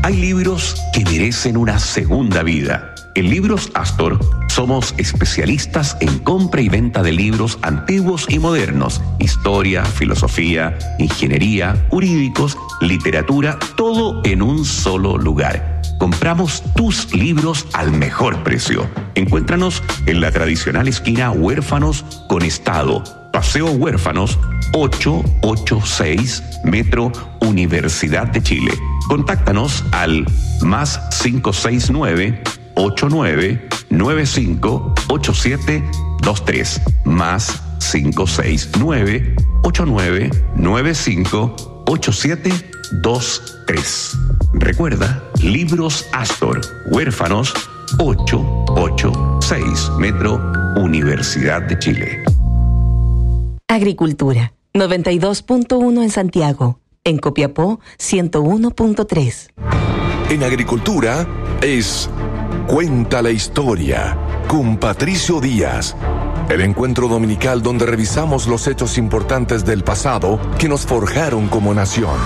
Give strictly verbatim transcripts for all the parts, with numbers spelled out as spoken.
Hay libros que merecen una segunda vida. En Libros Astor somos especialistas en compra y venta de libros antiguos y modernos, historia, filosofía, ingeniería, jurídicos, literatura, todo en un solo lugar. Compramos tus libros al mejor precio. Encuéntranos en la tradicional esquina Huérfanos con Estado, Paseo Huérfanos, ochocientos ochenta y seis, Metro Universidad de Chile. Contáctanos al más cinco seis nueve, ocho nueve nueve cinco ocho siete dos tres, más cinco seis nueve, ocho nueve nueve cinco ocho siete dos tres. Recuerda, Libros Astor, Huérfanos, ochocientos ochenta y seis, Metro Universidad de Chile. Agricultura, noventa y dos punto uno en Santiago. En Copiapó, ciento uno punto tres. En Agricultura es Cuenta la Historia con Patricio Díaz. El encuentro dominical donde revisamos los hechos importantes del pasado que nos forjaron como nación.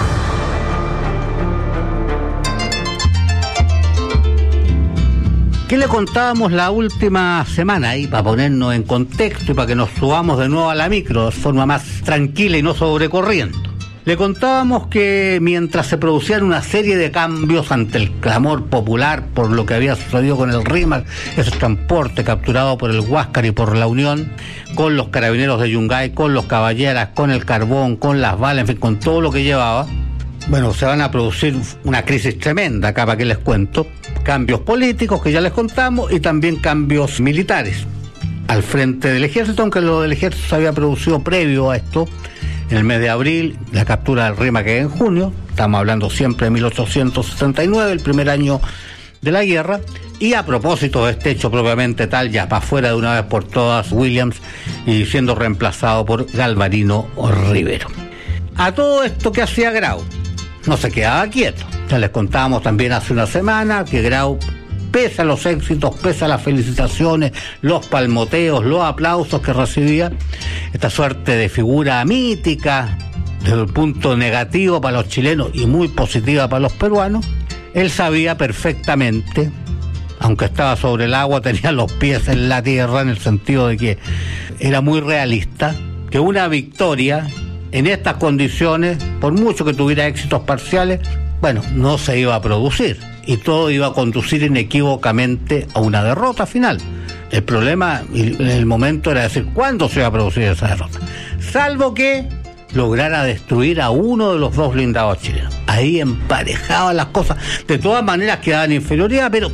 ¿Qué le contábamos la última semana ahí para ponernos en contexto y para que nos subamos de nuevo a la micro de forma más tranquila y no sobrecorriendo? Le contábamos que mientras se producían una serie de cambios ante el clamor popular por lo que había sucedido con el RIMAC, ese transporte capturado por el Huáscar y por la Unión, con los carabineros de Yungay, con los caballeras, con el carbón, con las balas, en fin, con todo lo que llevaba, bueno, se van a producir una crisis tremenda, acá para que les cuento, cambios políticos que ya les contamos y también cambios militares al frente del ejército, aunque lo del ejército se había producido previo a esto. En el mes de abril, la captura del RIMAC que en junio, estamos hablando siempre de mil ochocientos sesenta y nueve, el primer año de la guerra, y a propósito de este hecho propiamente tal, ya para afuera de una vez por todas, Williams, y siendo reemplazado por Galvarino Rivero. A todo esto que hacía Grau, no se quedaba quieto. Ya les contábamos también hace una semana que Grau, pese a los éxitos, pese a las felicitaciones, los palmoteos, los aplausos que recibía, esta suerte de figura mítica, desde el punto negativo para los chilenos y muy positiva para los peruanos, él sabía perfectamente, aunque estaba sobre el agua, tenía los pies en la tierra, en el sentido de que era muy realista, que una victoria en estas condiciones, por mucho que tuviera éxitos parciales, bueno, no se iba a producir y todo iba a conducir inequívocamente a una derrota final. El problema en el momento era decir cuándo se iba a producir esa derrota, salvo que lograra destruir a uno de los dos blindados chilenos. Ahí emparejaban las cosas. De todas maneras quedaban en inferioridad, pero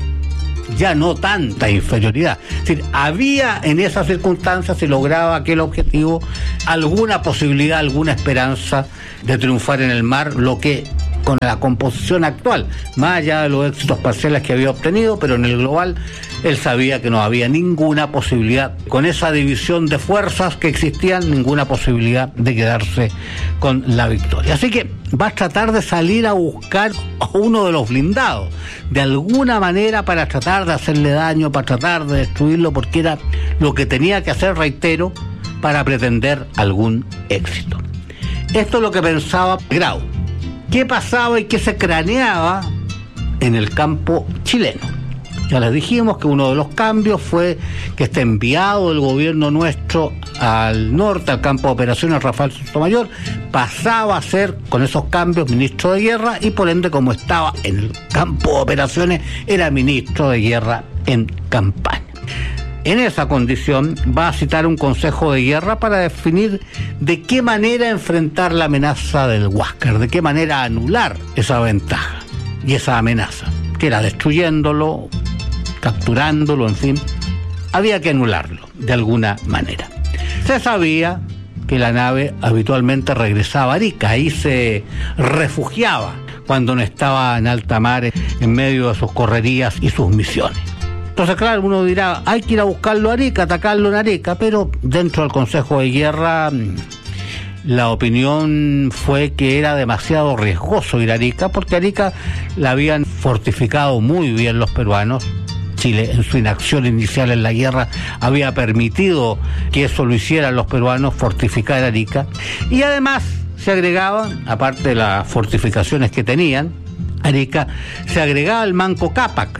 ya no tanta inferioridad. Es decir, había en esas circunstancias, si lograba aquel objetivo, alguna posibilidad, alguna esperanza de triunfar en el mar, lo que con la composición actual, más allá de los éxitos parciales que había obtenido, pero en el global él sabía que no había ninguna posibilidad, con esa división de fuerzas que existían, ninguna posibilidad de quedarse con la victoria. Así que va a tratar de salir a buscar a uno de los blindados, de alguna manera, para tratar de hacerle daño, para tratar de destruirlo, porque era lo que tenía que hacer, reitero, para pretender algún éxito. Esto es lo que pensaba Grau. ¿Qué pasaba y qué se craneaba en el campo chileno? Ya les dijimos que uno de los cambios fue que este enviado del gobierno nuestro al norte, al campo de operaciones, Rafael Sotomayor, pasaba a ser, con esos cambios, ministro de guerra y por ende, como estaba en el campo de operaciones, era ministro de guerra en campaña. En esa condición va a citar un consejo de guerra para definir de qué manera enfrentar la amenaza del Huáscar, de qué manera anular esa ventaja y esa amenaza, que era destruyéndolo, capturándolo, en fin, había que anularlo de alguna manera. Se sabía que la nave habitualmente regresaba a Arica, ahí se refugiaba cuando no estaba en alta mar, en medio de sus correrías y sus misiones. Entonces, claro, uno dirá, hay que ir a buscarlo a Arica, atacarlo en Arica, pero dentro del Consejo de Guerra la opinión fue que era demasiado riesgoso ir a Arica, porque Arica la habían fortificado muy bien los peruanos. Chile, en su inacción inicial en la guerra, había permitido que eso lo hicieran los peruanos, fortificar Arica, y además se agregaban, aparte de las fortificaciones que tenían, Arica, se agregaba el Manco Cápac,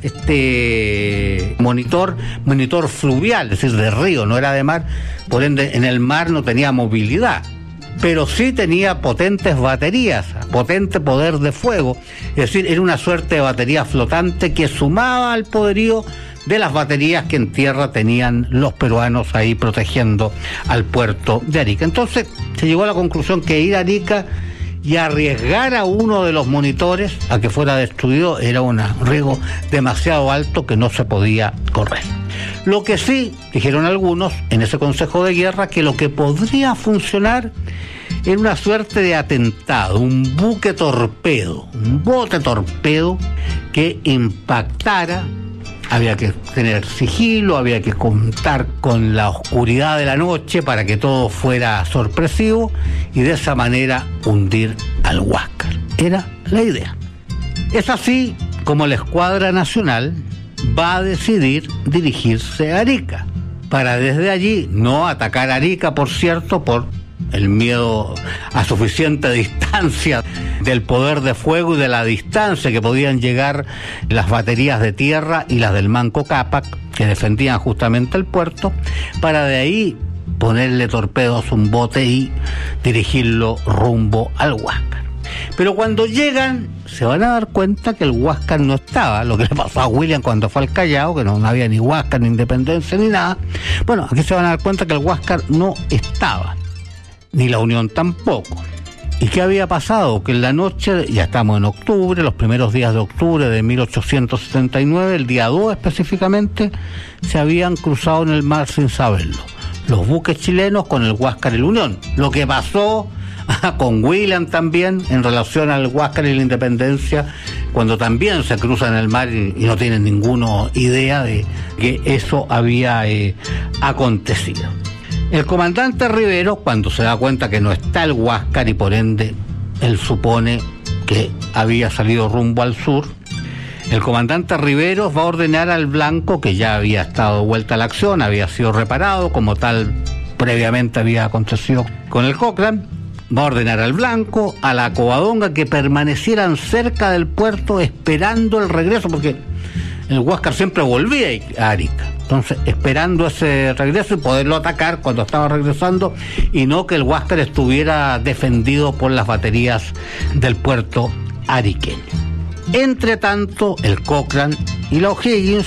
este monitor, monitor fluvial, es decir, de río, no era de mar, por ende en el mar no tenía movilidad, pero sí tenía potentes baterías, potente poder de fuego, es decir, era una suerte de batería flotante que sumaba al poderío de las baterías que en tierra tenían los peruanos ahí protegiendo al puerto de Arica. Entonces se llegó a la conclusión que ir a Arica y arriesgar a uno de los monitores a que fuera destruido era un riesgo demasiado alto que no se podía correr. Lo que sí, dijeron algunos en ese Consejo de Guerra, que lo que podría funcionar era una suerte de atentado, un buque torpedo, un bote torpedo que impactara. Había que tener sigilo, había que contar con la oscuridad de la noche para que todo fuera sorpresivo y de esa manera hundir al Huáscar. Era la idea. Es así como la Escuadra Nacional va a decidir dirigirse a Arica, para desde allí no atacar a Arica, por cierto, por el miedo a suficiente distancia del poder de fuego y de la distancia que podían llegar las baterías de tierra y las del Manco Cápac, que defendían justamente el puerto, para de ahí ponerle torpedos a un bote y dirigirlo rumbo al Huáscar. Pero cuando llegan se van a dar cuenta que el Huáscar no estaba, lo que le pasó a William cuando fue al Callao, que no, no había ni Huáscar, ni Independencia, ni nada. Bueno, aquí se van a dar cuenta que el Huáscar no estaba, ni la Unión tampoco. ¿Y qué había pasado? Que en la noche, ya estamos en octubre, los primeros días de octubre de mil ochocientos setenta y nueve, el día dos específicamente, se habían cruzado en el mar sin saberlo los buques chilenos con el Huáscar y la Unión. Lo que pasó con William también en relación al Huáscar y la Independencia, cuando también se cruzan el mar y, y no tienen ninguna idea de que eso había eh, acontecido. El comandante Rivero, cuando se da cuenta que no está el Huáscar y por ende él supone que había salido rumbo al sur, el comandante Rivero va a ordenar al Blanco, que ya había estado de vuelta a la acción, había sido reparado, como tal previamente había acontecido con el Cochrane, va a ordenar al Blanco, a la Covadonga, que permanecieran cerca del puerto esperando el regreso, porque el Huáscar siempre volvía a Arica. Entonces, esperando ese regreso y poderlo atacar cuando estaba regresando, y no que el Huáscar estuviera defendido por las baterías del puerto ariqueño. Entre tanto, el Cochrane y la O'Higgins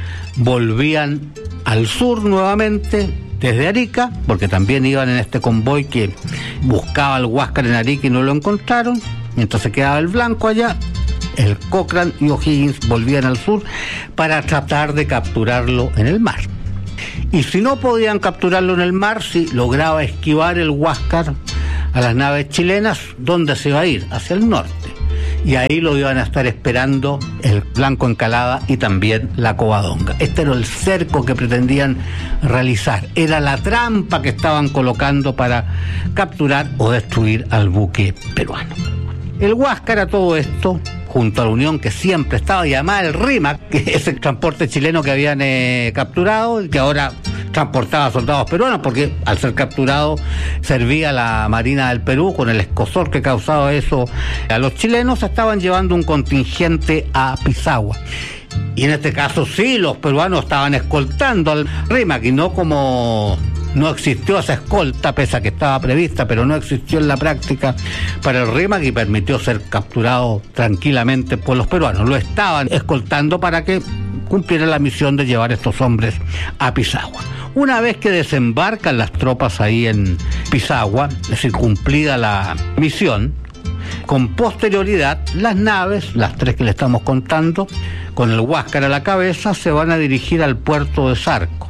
volvían al sur nuevamente desde Arica, porque también iban en este convoy que buscaba al Huáscar en Arica y no lo encontraron. Mientras se quedaba el Blanco allá, el Cochrane y O'Higgins volvían al sur para tratar de capturarlo en el mar. Y si no podían capturarlo en el mar, si lograba esquivar el Huáscar a las naves chilenas, ¿dónde se iba a ir? Hacia el norte. Y ahí lo iban a estar esperando el Blanco Encalada y también la Covadonga. Este era el cerco que pretendían realizar. Era la trampa que estaban colocando para capturar o destruir al buque peruano. El Huáscar, a todo esto, junto a la Unión, que siempre estaba, llamada el RIMAC, que es el transporte chileno que habían eh, capturado y que ahora transportaba soldados peruanos, porque al ser capturado servía la Marina del Perú con el escozor que causaba eso a los chilenos. Estaban llevando un contingente a Pisagua. Y en este caso sí, los peruanos estaban escoltando al RIMAC, y no como no existió esa escolta, pese a que estaba prevista, pero no existió en la práctica para el RIMAC y permitió ser capturado tranquilamente por los peruanos. Lo estaban escoltando para que cumpliera la misión de llevar a estos hombres a Pisagua. Una vez que desembarcan las tropas ahí en Pisagua, es decir, cumplida la misión, con posterioridad las naves, las tres que le estamos contando, con el Huáscar a la cabeza, se van a dirigir al puerto de Zarco.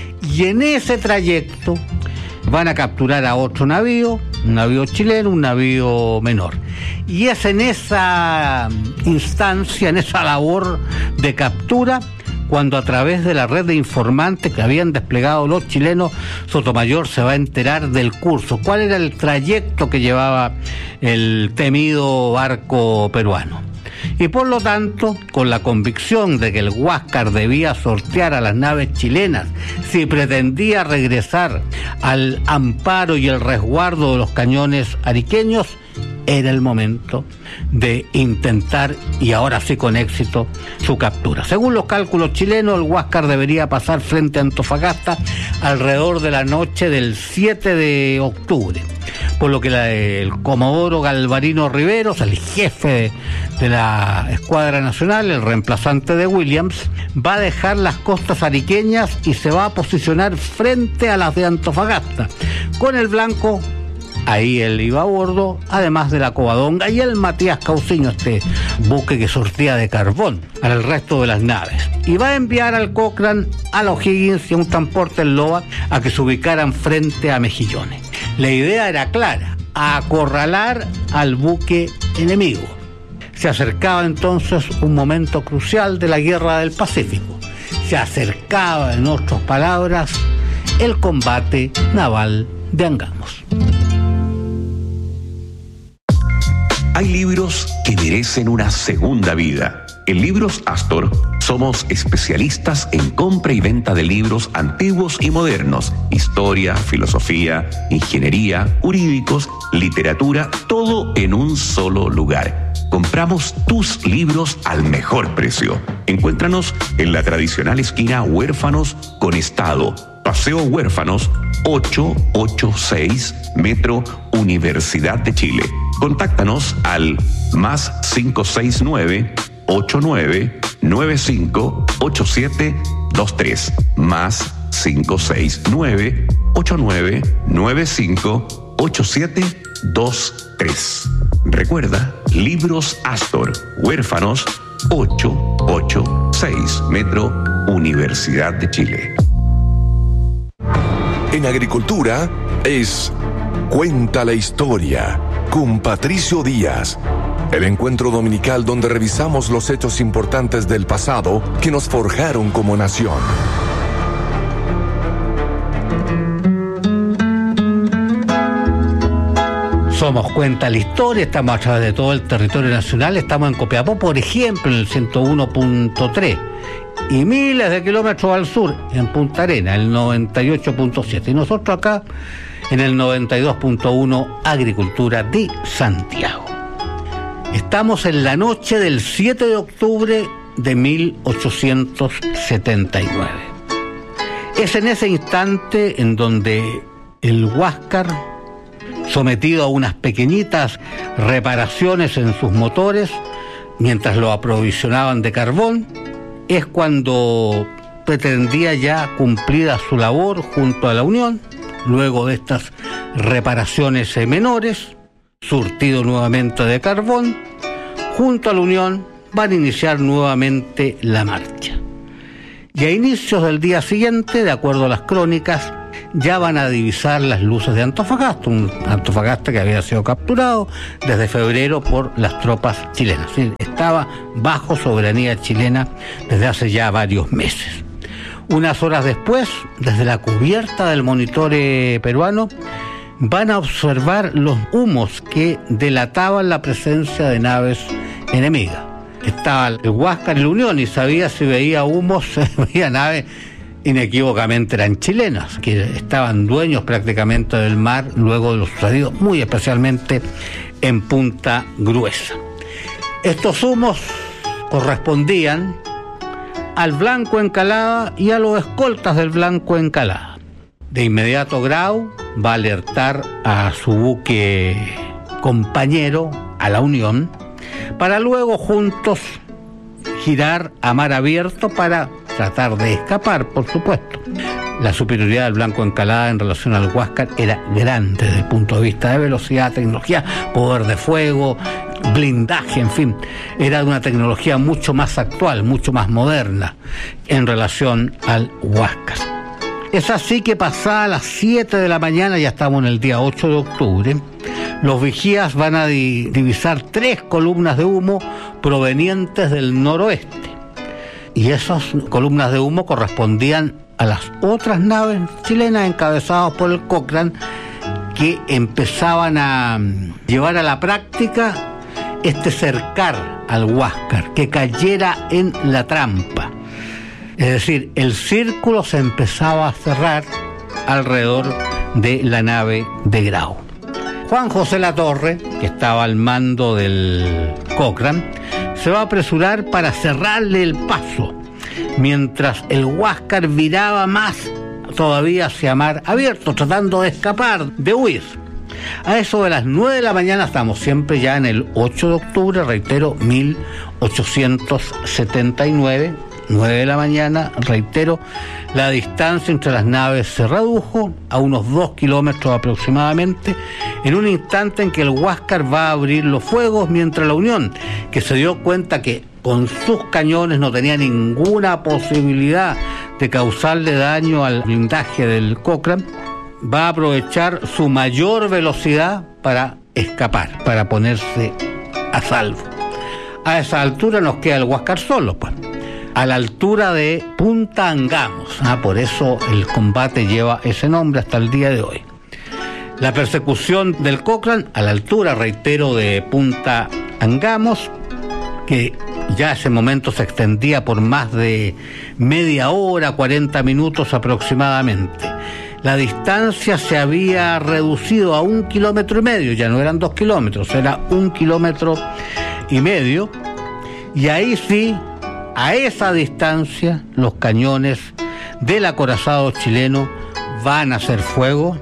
Y en ese trayecto van a capturar a otro navío, un navío chileno, un navío menor. Y es en esa instancia, en esa labor de captura, cuando a través de la red de informantes que habían desplegado los chilenos, Sotomayor se va a enterar del curso, cuál era el trayecto que llevaba el temido barco peruano. Y por lo tanto, con la convicción de que el Huáscar debía sortear a las naves chilenas si pretendía regresar al amparo y el resguardo de los cañones ariqueños, era el momento de intentar, y ahora sí con éxito, su captura. Según los cálculos chilenos, el Huáscar debería pasar frente a Antofagasta alrededor de la noche del siete de octubre, por lo que la, el comodoro Galvarino Riveros, el jefe de, de la Escuadra Nacional, el reemplazante de Williams, va a dejar las costas ariqueñas y se va a posicionar frente a las de Antofagasta, con el Blanco. Ahí él iba a bordo, además de la Covadonga y el Matías Cauciño, este buque que sortía de carbón para el resto de las naves. Y va a enviar al Cochrane, al O'Higgins y a un transporte en Loa a que se ubicaran frente a Mejillones. La idea era clara: acorralar al buque enemigo. Se acercaba entonces un momento crucial de la Guerra del Pacífico. Se acercaba, en otras palabras, el combate naval de Angamos. Hay libros que merecen una segunda vida. En Libros Astor somos especialistas en compra y venta de libros antiguos y modernos, historia, filosofía, ingeniería, jurídicos, literatura, todo en un solo lugar. Compramos tus libros al mejor precio. Encuéntranos en la tradicional esquina Huérfanos con Estado, Paseo Huérfanos, ochocientos ochenta y seis, Metro Universidad de Chile. Contáctanos al más cinco seis nueve, ocho nueve nueve cinco, ocho siete dos tres, más cinco seis nueve, ocho nueve nueve cinco, ocho siete dos tres. Recuerda, Libros Astor, Huérfanos, ochocientos ochenta y seis, Metro Universidad de Chile. En agricultura es Cuenta la Historia con Patricio Díaz, el encuentro dominical donde revisamos los hechos importantes del pasado que nos forjaron como nación. Somos Cuenta la Historia, estamos a través de todo el territorio nacional, estamos en Copiapó, por ejemplo, en el ciento uno punto tres, y miles de kilómetros al sur, en Punta Arenas, el noventa y ocho punto siete, y nosotros acá en el noventa y dos punto uno, Agricultura de Santiago. Estamos en la noche del siete de octubre de mil ochocientos setenta y nueve. Es en ese instante en donde el Huáscar, sometido a unas pequeñitas reparaciones en sus motores, mientras lo aprovisionaban de carbón, es cuando pretendía ya cumplida su labor junto a la Unión. Luego de estas reparaciones menores, surtido nuevamente de carbón, junto a la Unión van a iniciar nuevamente la marcha. Y a inicios del día siguiente, de acuerdo a las crónicas, ya van a divisar las luces de Antofagasta, un Antofagasta que había sido capturado desde febrero por las tropas chilenas. Sí, estaba bajo soberanía chilena desde hace ya varios meses. Unas horas después, desde la cubierta del monitore peruano, van a observar los humos que delataban la presencia de naves enemigas. Estaba el Huáscar y la Unión y sabía si veía humos, veía naves, inequívocamente eran chilenas, que estaban dueños prácticamente del mar luego de lo sucedido, muy especialmente en Punta Gruesa. Estos humos correspondían al Blanco Encalada y a los escoltas del Blanco Encalada. De inmediato Grau va a alertar a su buque compañero, a la Unión, para luego juntos girar a mar abierto para tratar de escapar, por supuesto. La superioridad del Blanco Encalada en relación al Huáscar era grande desde el punto de vista de velocidad, tecnología, poder de fuego, blindaje, en fin. Era de una tecnología mucho más actual, mucho más moderna en relación al Huáscar. Es así que pasada las siete de la mañana, ya estamos en el día ocho de octubre, los vigías van a di- divisar tres columnas de humo provenientes del noroeste. Y esas columnas de humo correspondían a las otras naves chilenas encabezadas por el Cochrane, que empezaban a llevar a la práctica este cercar al Huáscar, que cayera en la trampa. Es decir, el círculo se empezaba a cerrar alrededor de la nave de Grau. Juan José Latorre, que estaba al mando del Cochrane, se va a apresurar para cerrarle el paso, mientras el Huáscar viraba más todavía hacia mar abierto, tratando de escapar, de huir. A eso de las nueve de la mañana, estamos siempre ya en el ocho de octubre, reitero, mil ochocientos setenta y nueve, nueve de la mañana, reitero, la distancia entre las naves se redujo a unos dos kilómetros aproximadamente, en un instante en que el Huáscar va a abrir los fuegos, mientras la Unión, que se dio cuenta que con sus cañones no tenía ninguna posibilidad de causarle daño al blindaje del Cochrane, va a aprovechar su mayor velocidad para escapar, para ponerse a salvo. A esa altura nos queda el Huáscar solo, pues, a la altura de Punta Angamos. Ah, por eso el combate lleva ese nombre hasta el día de hoy. La persecución del Cochrane a la altura, reitero, de Punta Angamos, que ya ese momento se extendía por más de media hora, cuarenta minutos aproximadamente. La distancia se había reducido a un kilómetro y medio, ya no eran dos kilómetros, era un kilómetro y medio, y ahí sí, a esa distancia, los cañones del acorazado chileno van a hacer fuego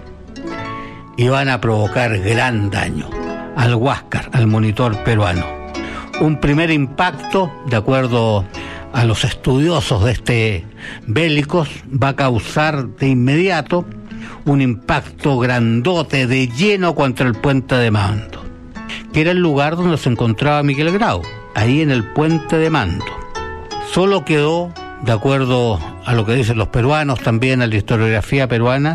y van a provocar gran daño al Huáscar, al monitor peruano. Un primer impacto, de acuerdo a los estudiosos de este bélicos, va a causar de inmediato un impacto grandote de lleno contra el puente de mando, que era el lugar donde se encontraba Miguel Grau, ahí en el puente de mando. Solo quedó, de acuerdo a lo que dicen los peruanos, también a la historiografía peruana,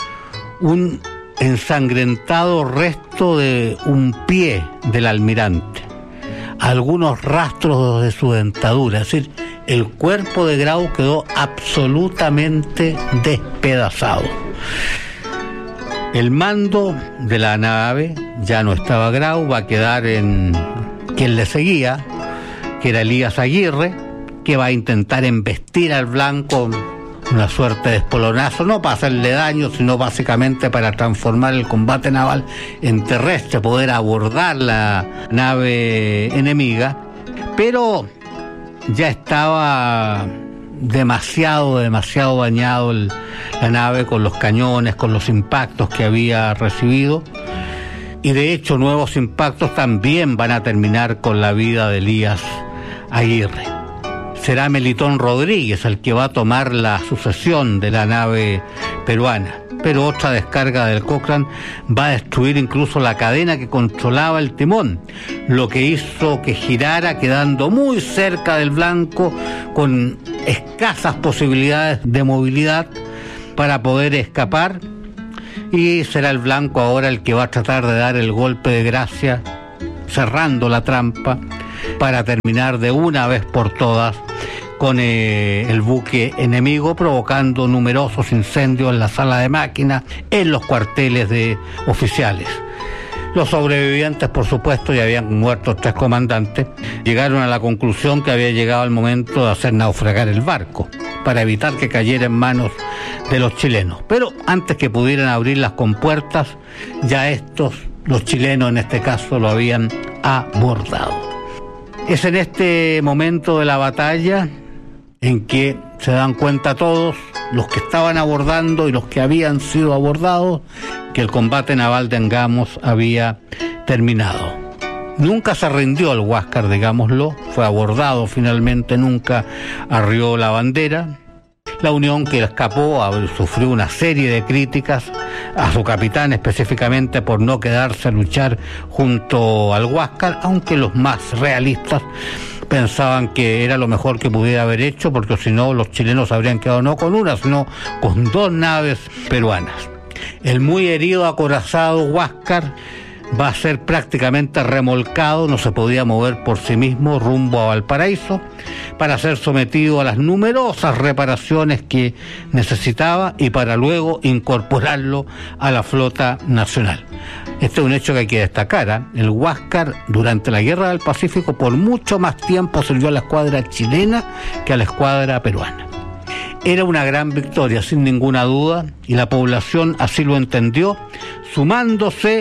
un ensangrentado resto de un pie del almirante, algunos rastros de su dentadura, es decir, el cuerpo de Grau quedó absolutamente despedazado. El mando de la nave ya no estaba Grau, va a quedar en quien le seguía, que era Elías Aguirre, que va a intentar embestir al blanco, una suerte de espolonazo, no para hacerle daño, sino básicamente para transformar el combate naval en terrestre, poder abordar la nave enemiga, pero ya estaba demasiado, demasiado dañado el, la nave con los cañones, con los impactos que había recibido, y de hecho nuevos impactos también van a terminar con la vida de Elías Aguirre. Será Melitón Rodríguez el que va a tomar la sucesión de la nave peruana, pero otra descarga del Cochrane va a destruir incluso la cadena que controlaba el timón, lo que hizo que girara quedando muy cerca del blanco, con escasas posibilidades de movilidad para poder escapar, y será el blanco ahora el que va a tratar de dar el golpe de gracia, cerrando la trampa, para terminar de una vez por todas con eh, el buque enemigo, provocando numerosos incendios en la sala de máquinas, en los cuarteles de oficiales. Los sobrevivientes, por supuesto, ya habían muerto tres comandantes, llegaron a la conclusión que había llegado el momento de hacer naufragar el barco, para evitar que cayera en manos de los chilenos. Pero antes que pudieran abrir las compuertas, ya estos, los chilenos en este caso, lo habían abordado. Es en este momento de la batalla en que se dan cuenta todos, los que estaban abordando y los que habían sido abordados, que el combate naval de Angamos había terminado. Nunca se rindió el Huáscar, digámoslo, fue abordado finalmente, nunca arrió la bandera. La Unión, que escapó, sufrió una serie de críticas a su capitán, específicamente por no quedarse a luchar junto al Huáscar, aunque los más realistas pensaban que era lo mejor que pudiera haber hecho, porque si no los chilenos habrían quedado no con una, sino con dos naves peruanas. El muy herido acorazado Huáscar va a ser prácticamente remolcado, no se podía mover por sí mismo rumbo a Valparaíso, para ser sometido a las numerosas reparaciones que necesitaba y para luego incorporarlo a la flota nacional. Este es un hecho que hay que destacar, ¿eh? El Huáscar durante la Guerra del Pacífico por mucho más tiempo sirvió a la escuadra chilena que a la escuadra peruana. Era una gran victoria, sin ninguna duda, y la población así lo entendió, sumándose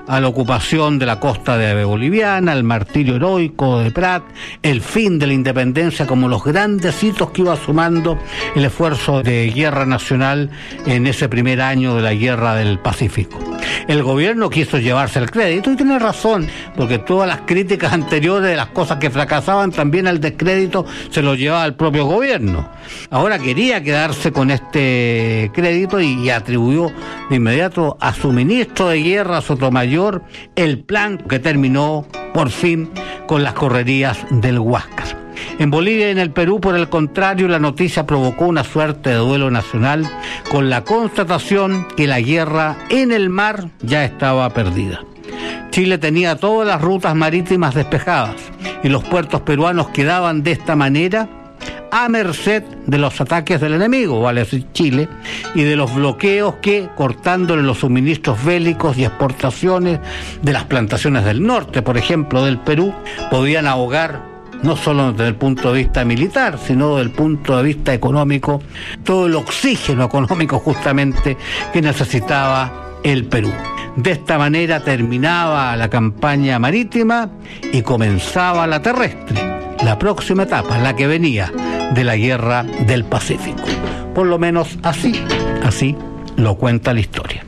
a la ocupación de la costa de boliviana, el martirio heroico de Prat, el fin de la independencia como los grandes hitos que iba sumando el esfuerzo de guerra nacional en ese primer año de la guerra del Pacífico. El gobierno quiso llevarse el crédito y tiene razón, porque todas las críticas anteriores de las cosas que fracasaban, también el descrédito se lo llevaba el propio gobierno. Ahora quería quedarse con este crédito y, y atribuyó de inmediato a su ministro de guerra, Sotomayor, el plan que terminó por fin con las correrías del Huáscar. En Bolivia y en el Perú, por el contrario, la noticia provocó una suerte de duelo nacional con la constatación que la guerra en el mar ya estaba perdida. Chile tenía todas las rutas marítimas despejadas y los puertos peruanos quedaban de esta manera a merced de los ataques del enemigo, vale decir Chile, y de los bloqueos que, cortándole los suministros bélicos y exportaciones de las plantaciones del norte, por ejemplo, del Perú, podían ahogar no solo desde el punto de vista militar, sino desde el punto de vista económico, todo el oxígeno económico justamente que necesitaba el Perú. De esta manera terminaba la campaña marítima y comenzaba la terrestre, la próxima etapa, la que venía de la guerra del Pacífico. Por lo menos así, así lo cuenta la historia.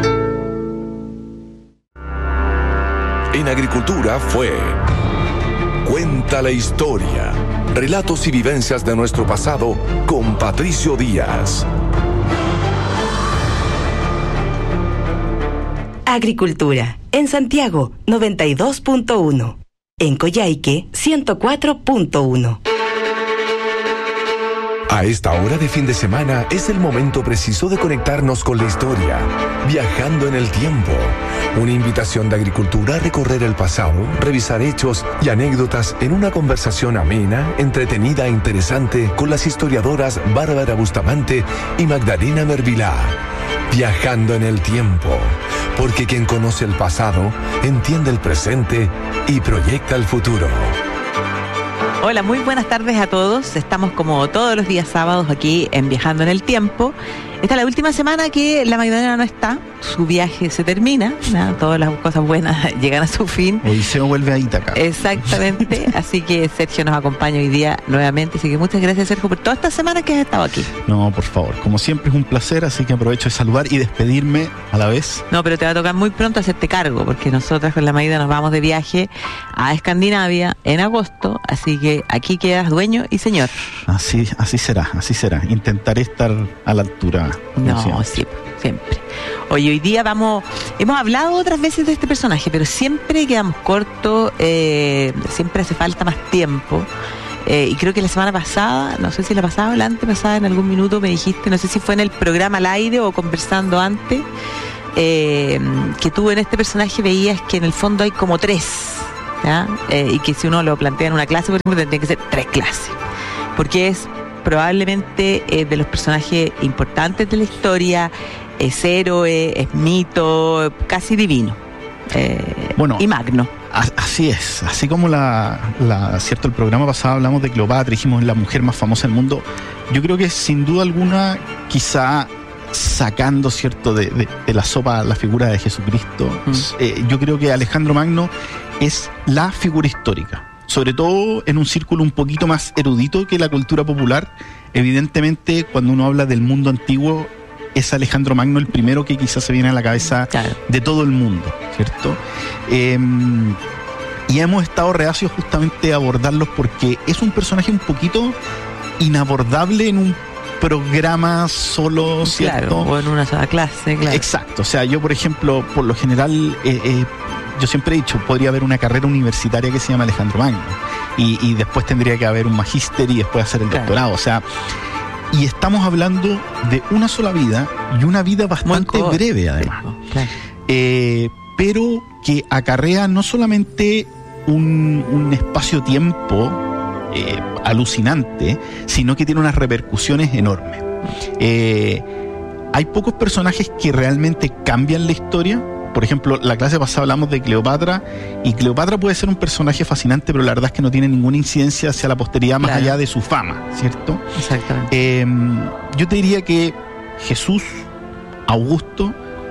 En agricultura fue Cuenta la historia. Relatos y vivencias de nuestro pasado con Patricio Díaz. Agricultura. En Santiago, noventa y dos punto uno. En Coyhaique, ciento cuatro punto uno. A esta hora de fin de semana es el momento preciso de conectarnos con la historia, viajando en el tiempo. Una invitación de agricultura a recorrer el pasado, revisar hechos y anécdotas en una conversación amena, entretenida e interesante con las historiadoras Bárbara Bustamante y Magdalena Mervilá. Viajando en el tiempo, porque quien conoce el pasado entiende el presente y proyecta el futuro. Hola, muy buenas tardes a todos. Estamos como todos los días sábados aquí en Viajando en el Tiempo. Esta es la última semana que la Magdalena no está. Su viaje se termina, ¿no? Todas las cosas buenas llegan a su fin. Odiseo vuelve a Ítaca. Exactamente. Así que Sergio nos acompaña hoy día nuevamente. Así que muchas gracias, Sergio, por toda esta semana que has estado aquí. No, por favor. Como siempre es un placer, así que aprovecho de saludar y despedirme a la vez. No, pero te va a tocar muy pronto hacerte cargo, porque nosotras con la Magda nos vamos de viaje a Escandinavia en agosto. Así que aquí quedas dueño y señor. Así, así será, así será. Intentaré estar a la altura. No, sí, siempre. Oye, hoy día vamos, hemos hablado otras veces de este personaje, pero siempre quedamos cortos, eh, siempre hace falta más tiempo. Eh, y creo que la semana pasada, no sé si la pasada o la antepasada, en algún minuto me dijiste, no sé si fue en el programa al aire o conversando antes, eh, que tú en este personaje veías que en el fondo hay como tres, ¿ya? Eh, y que si uno lo plantea en una clase, por ejemplo, tendría que ser tres clases, porque es probablemente eh, de los personajes importantes de la historia, es héroe, es mito, casi divino, eh, bueno, y magno. Así es, así como la, la cierto el programa pasado hablamos de Cleopatra, dijimos la mujer más famosa del mundo. Yo creo que sin duda alguna, quizá sacando cierto de, de, de la sopa la figura de Jesucristo, mm. eh, yo creo que Alejandro Magno es la figura histórica. Sobre todo en un círculo un poquito más erudito que la cultura popular. Evidentemente, cuando uno habla del mundo antiguo, es Alejandro Magno el primero que quizás se viene a la cabeza, claro, de todo el mundo, ¿cierto? Eh, y hemos estado reacios justamente a abordarlos porque es un personaje un poquito inabordable en un programa solo, ¿cierto? Claro, o en una sola clase, claro. Exacto, o sea, yo por ejemplo, por lo general... Eh, eh, yo siempre he dicho, podría haber una carrera universitaria que se llama Alejandro Magno y, y después tendría que haber un magíster y después hacer el doctorado, claro. O sea, y estamos hablando de una sola vida y una vida bastante breve además, claro. eh, pero que acarrea no solamente un, un espacio-tiempo eh, alucinante, sino que tiene unas repercusiones enormes. Eh, hay pocos personajes que realmente cambian la historia. Por ejemplo, la clase pasada hablamos de Cleopatra, y Cleopatra puede ser un personaje fascinante, pero la verdad es que no tiene ninguna incidencia hacia la posteridad más, claro, allá de su fama, ¿cierto? Exactamente. Eh, yo te diría que Jesús, Augusto,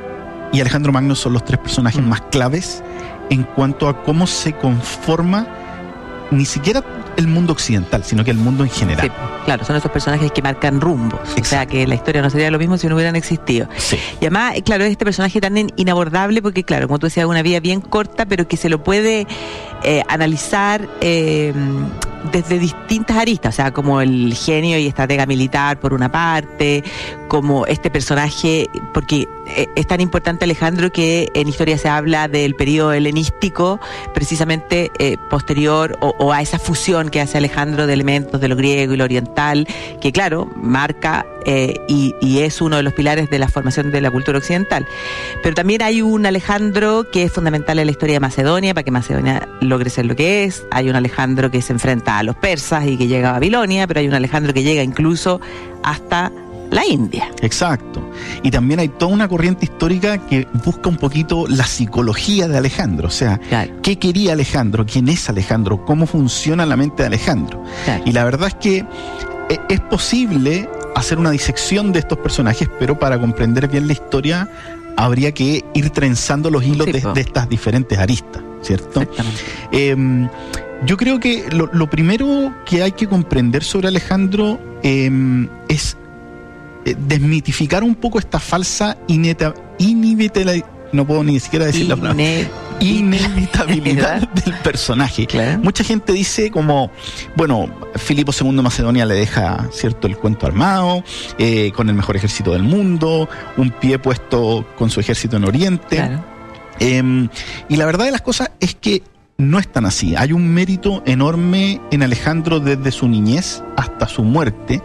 y Alejandro Magno son los tres personajes mm. más claves en cuanto a cómo se conforma ni siquiera el mundo occidental, sino que el mundo en general. Sí, claro, son esos personajes que marcan rumbos. Exacto. O sea, que la historia no sería lo mismo si no hubieran existido. Sí. Y además, claro, es este personaje tan inabordable porque, claro, como tú decías, una vida bien corta, pero que se lo puede eh, analizar eh, desde distintas aristas. O sea, como el genio y estratega militar, por una parte, como este personaje, porque es tan importante Alejandro que en historia se habla del periodo helenístico, precisamente eh, posterior o, o a esa fusión que hace Alejandro de elementos de lo griego y lo oriental, que claro, marca eh, y, y es uno de los pilares de la formación de la cultura occidental. Pero también hay un Alejandro que es fundamental en la historia de Macedonia, para que Macedonia logre ser lo que es. Hay un Alejandro que se enfrenta a los persas y que llega a Babilonia, pero hay un Alejandro que llega incluso hasta la India. Exacto. Y también hay toda una corriente histórica que busca un poquito la psicología de Alejandro. O sea, claro. ¿qué quería Alejandro? ¿Quién es Alejandro? ¿Cómo funciona la mente de Alejandro? Claro. Y la verdad es que es posible hacer una disección de estos personajes, pero para comprender bien la historia habría que ir trenzando los hilos sí, de, de estas diferentes aristas, ¿cierto? Exactamente. Eh, yo creo que lo, lo primero que hay que comprender sobre Alejandro eh, es desmitificar un poco esta falsa ineta, inevitabilidad, no puedo ni siquiera decir Ine- la palabra, inevitabilidad del personaje. Claro. Mucha gente dice como, bueno, Filipo segundo de Macedonia le deja, cierto, el cuento armado, eh, con el mejor ejército del mundo, un pie puesto con su ejército en Oriente. Claro. Eh, y la verdad de las cosas es que no es tan así. Hay un mérito enorme en Alejandro desde su niñez hasta su muerte,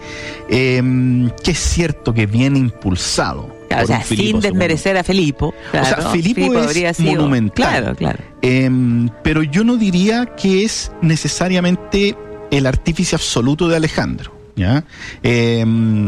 eh, que es cierto que viene impulsado. Claro, o sea, sin desmerecer a Filipo. Claro, o sea, Filipo, Filipo es sido monumental. Claro, claro. Eh, pero yo no diría que es necesariamente el artífice absoluto de Alejandro, ¿ya? Eh,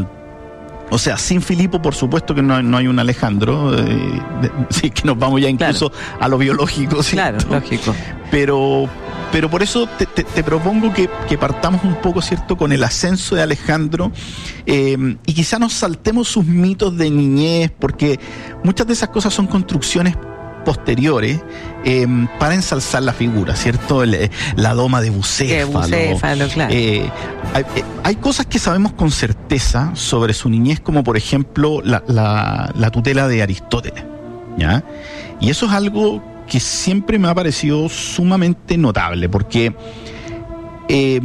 O sea, sin Filipo, por supuesto que no, no hay un Alejandro, eh, de, sí, que nos vamos ya incluso claro. a lo biológico, ¿cierto? Claro, lógico. Pero, pero por eso te, te, te propongo que, que partamos un poco, ¿cierto?, con el ascenso de Alejandro eh, y quizá nos saltemos sus mitos de niñez, porque muchas de esas cosas son construcciones posteriores eh, para ensalzar la figura, ¿cierto? El, la doma de Bucéfalo. Bucéfalo, claro. Eh, hay, hay cosas que sabemos con certeza sobre su niñez, como por ejemplo la, la, la tutela de Aristóteles, ¿ya? Y eso es algo que siempre me ha parecido sumamente notable, porque eh,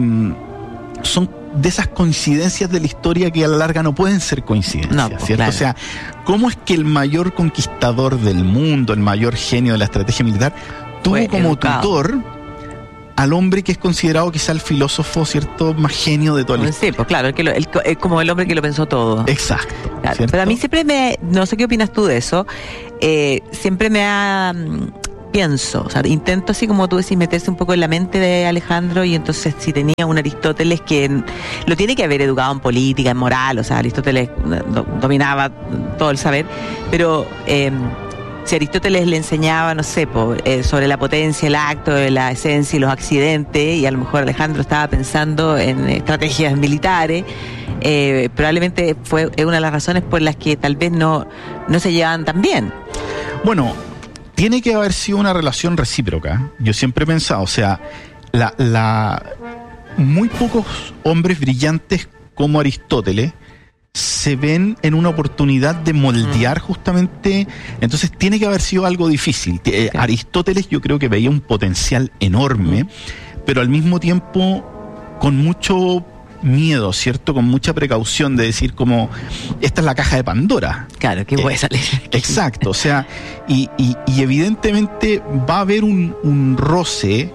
son de esas coincidencias de la historia que a la larga no pueden ser coincidencias, no, pues, ¿cierto? Claro. O sea, ¿cómo es que el mayor conquistador del mundo, el mayor genio de la estrategia militar, tuvo Fue como educado. tutor al hombre que es considerado quizá el filósofo, ¿cierto?, más genio de toda la historia? Sí, pues claro, el que lo, el, el, como el hombre que lo pensó todo. Exacto. Claro, pero a mí siempre me, no sé qué opinas tú de eso, eh, siempre me ha... pienso, o sea, intento así como tú decís, meterse un poco en la mente de Alejandro, y entonces si tenía un Aristóteles que lo tiene que haber educado en política, en moral, o sea, Aristóteles do, dominaba todo el saber, pero eh, si Aristóteles le enseñaba, no sé, po, eh, sobre la potencia, el acto, la esencia y los accidentes, y a lo mejor Alejandro estaba pensando en estrategias militares, eh, probablemente fue una de las razones por las que tal vez no, no se llevaban tan bien. Bueno, tiene que haber sido una relación recíproca. Yo siempre he pensado, o sea, la, la muy pocos hombres brillantes como Aristóteles se ven en una oportunidad de moldear justamente, entonces tiene que haber sido algo difícil. Sí. Aristóteles yo creo que veía un potencial enorme, pero al mismo tiempo con mucho miedo, ¿cierto? Con mucha precaución de decir como, esta es la caja de Pandora. Claro, que puede salir. Eh, exacto, o sea, y, y, y evidentemente va a haber un, un roce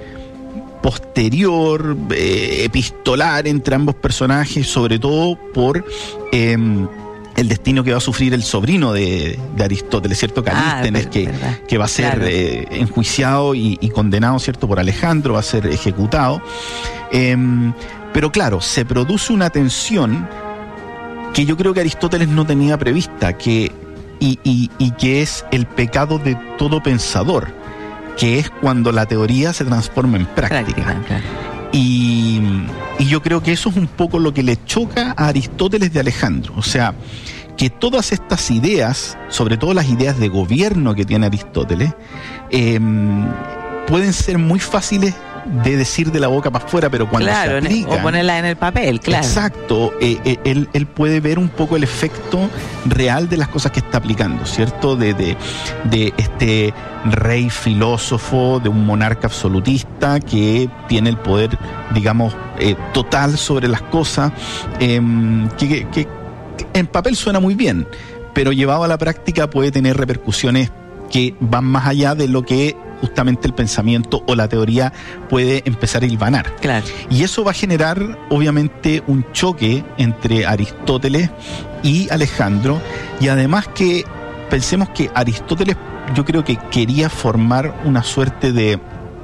posterior, eh, epistolar entre ambos personajes, sobre todo por eh, el destino que va a sufrir el sobrino de, de Aristóteles, ¿cierto? Calístenes, ah, que, que va a ser claro. eh, enjuiciado y, y condenado, ¿cierto? Por Alejandro, va a ser ejecutado. Eh, Pero claro, se produce una tensión que yo creo que Aristóteles no tenía prevista, que, y, y, y que es el pecado de todo pensador, que es cuando la teoría se transforma en práctica. práctica claro. y, y yo creo que eso es un poco lo que le choca a Aristóteles de Alejandro. O sea, que todas estas ideas, sobre todo las ideas de gobierno que tiene Aristóteles, eh, pueden ser muy fáciles de decir de la boca para afuera, pero cuando claro, se aplican, o ponerla en el papel, claro. Exacto, eh, eh, él, él puede ver un poco el efecto real de las cosas que está aplicando, ¿cierto? De, de, de este rey filósofo, de un monarca absolutista que tiene el poder, digamos, eh, total sobre las cosas, eh, que, que, que en papel suena muy bien, pero llevado a la práctica puede tener repercusiones que van más allá de lo que justamente el pensamiento o la teoría puede empezar a hilvanar. Claro. Y eso va a generar, obviamente, un choque entre Aristóteles y Alejandro, y además que pensemos que Aristóteles, yo creo que quería formar una suerte de,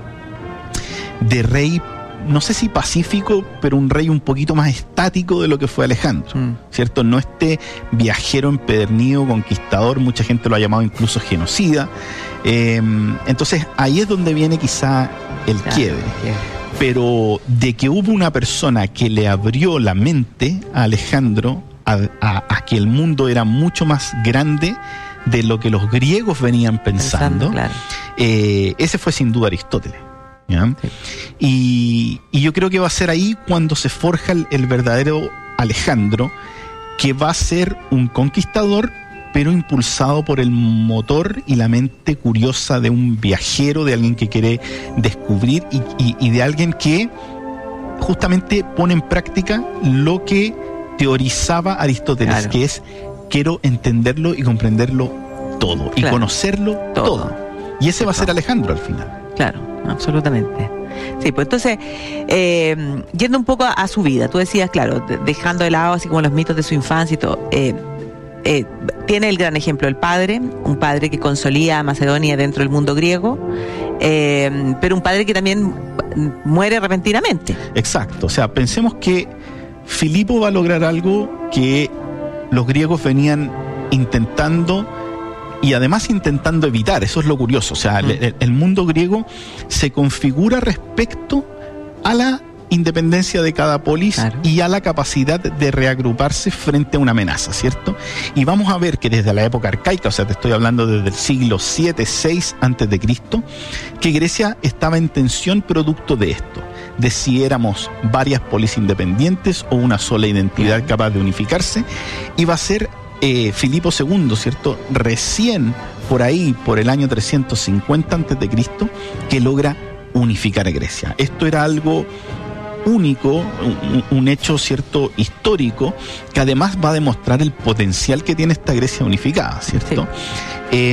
de rey, no sé si pacífico, pero un rey un poquito más estático de lo que fue Alejandro, mm. ¿cierto? No este viajero empedernido, conquistador, mucha gente lo ha llamado incluso genocida. Eh, entonces ahí es donde viene quizá el claro, quiebre. Yeah. Pero de que hubo una persona que le abrió la mente a Alejandro a, a, a que el mundo era mucho más grande de lo que los griegos venían pensando, pensando claro. eh, ese fue sin duda Aristóteles. ¿Ya? Sí. Y, y yo creo que va a ser ahí cuando se forja el, el verdadero Alejandro, que va a ser un conquistador, pero impulsado por el motor y la mente curiosa de un viajero, de alguien que quiere descubrir y, y, y de alguien que justamente pone en práctica lo que teorizaba Aristóteles, claro. que es quiero entenderlo y comprenderlo todo, claro. y conocerlo todo. todo. Y ese va a ser Alejandro al final. Claro, absolutamente. Sí, pues entonces, eh, yendo un poco a, a su vida, tú decías, claro, de, dejando de lado así como los mitos de su infancia y todo, eh, eh, tiene el gran ejemplo del padre, un padre que consolía a Macedonia dentro del mundo griego, eh, pero un padre que también muere repentinamente. Exacto, o sea, pensemos que Filipo va a lograr algo que los griegos venían intentando y además intentando evitar. Eso es lo curioso. O sea, mm. el, el mundo griego se configura respecto a la independencia de cada polis, claro. y a la capacidad de reagruparse frente a una amenaza, ¿cierto? Y vamos a ver que desde la época arcaica, o sea, te estoy hablando desde el siglo siete, seis antes de Cristo, que Grecia estaba en tensión producto de esto, de si éramos varias polis independientes o una sola identidad, claro. capaz de unificarse. Y va a ser Eh, Filipo segundo, ¿cierto? Recién por ahí, por el año trescientos cincuenta antes de Cristo, que logra unificar a Grecia. Esto era algo único, un, un hecho, ¿cierto?, histórico, que además va a demostrar el potencial que tiene esta Grecia unificada, ¿cierto? Sí. Eh,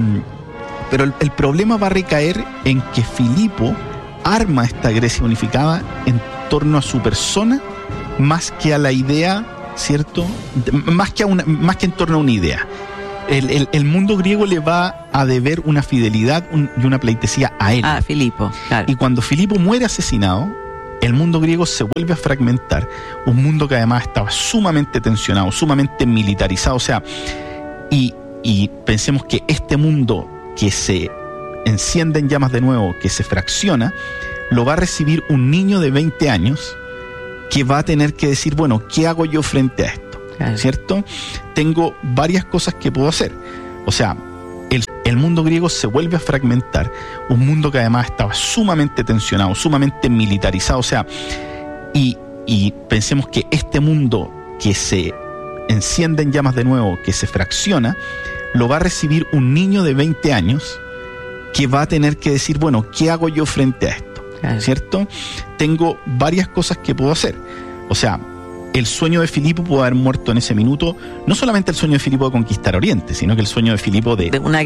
pero el, el problema va a recaer en que Filipo arma esta Grecia unificada en torno a su persona, más que a la idea, ¿cierto? Más que, a una, más que en torno a una idea. El, el, el mundo griego le va a deber una fidelidad un, y una pleitesía a él. A Filipo, claro. Y cuando Filipo muere asesinado, el mundo griego se vuelve a fragmentar. Un mundo que además estaba sumamente tensionado, sumamente militarizado. O sea, y, y pensemos que este mundo que se enciende en llamas de nuevo, que se fracciona, lo va a recibir un niño de veinte años, que va a tener que decir, bueno, ¿qué hago yo frente a esto? Claro. ¿Cierto? Tengo varias cosas que puedo hacer. O sea, el, el mundo griego se vuelve a fragmentar, un mundo que además estaba sumamente tensionado, sumamente militarizado. O sea, y, y pensemos que este mundo que se enciende en llamas de nuevo, que se fracciona, lo va a recibir un niño de veinte años, que va a tener que decir, bueno, ¿qué hago yo frente a esto? Claro. ¿Cierto? Tengo varias cosas que puedo hacer. O sea, el sueño de Filipo pudo haber muerto en ese minuto. No solamente el sueño de Filipo de conquistar Oriente, sino que el sueño de Filipo de, de una